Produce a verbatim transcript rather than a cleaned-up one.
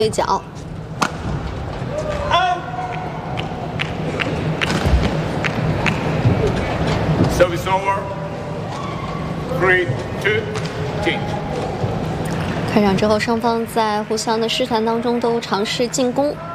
对角。 Service over. Three, two, change. 开场之后，双方在互相的试探当中都尝试进攻。